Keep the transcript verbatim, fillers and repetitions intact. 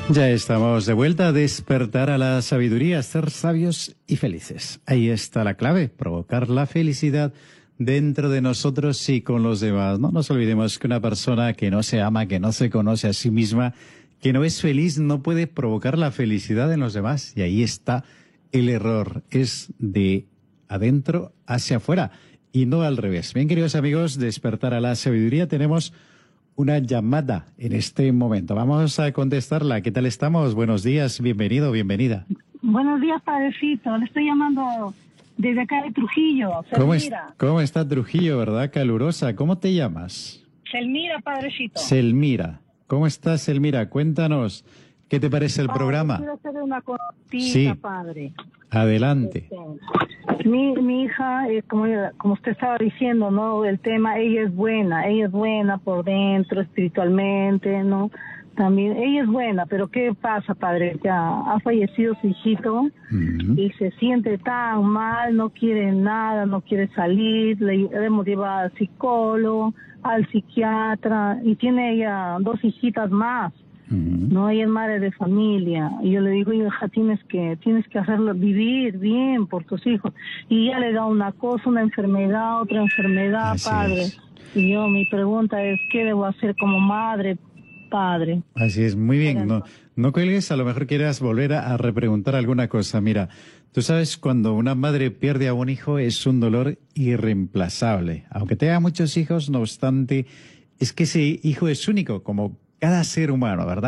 Ya estamos de vuelta a despertar a la sabiduría, ser sabios y felices. Ahí está la clave, provocar la felicidad dentro de nosotros y con los demás. No nos olvidemos que una persona que no se ama, que no se conoce a sí misma, que no es feliz, no puede provocar la felicidad en los demás. Y ahí está el error, es de adentro hacia afuera y no al revés. Bien, queridos amigos, despertar a la sabiduría, tenemos una llamada en este momento. Vamos a contestarla. ¿Qué tal estamos? Buenos días, bienvenido, bienvenida. Buenos días, padrecito. Le estoy llamando desde acá de Trujillo, ¿Cómo, es, Selmira. ¿Cómo está Trujillo, verdad? Calurosa. ¿Cómo te llamas? Selmira, padrecito. Selmira. ¿Cómo estás, Selmira? Cuéntanos, ¿qué te parece el Padre, programa? Quiero hacer una cosita, Sí. padre. Adelante. Este, mi, mi hija, eh, como, como usted estaba diciendo, ¿no? El tema, ella es buena, ella es buena por dentro, espiritualmente, ¿no? También, ella es buena, pero ¿qué pasa, padre? Ya ha fallecido su hijito uh-huh. y se siente tan mal, no quiere nada, no quiere salir, le, le hemos llevado al psicólogo, al psiquiatra, y tiene ella dos hijitas más. Uh-huh. No, ella es madre de familia y yo le digo, hija, tienes que tienes que hacerlo vivir bien por tus hijos, y ella le da una cosa, una enfermedad, otra enfermedad. Así padre es. Y yo, mi pregunta es, ¿qué debo hacer como madre, padre? Así es, muy bien, no, no cuelgues, a lo mejor quieras volver a, a repreguntar alguna cosa. Mira, tú sabes, cuando una madre pierde a un hijo es un dolor irreemplazable, aunque tenga muchos hijos, no obstante, es que ese hijo es único, como cada ser humano, ¿verdad?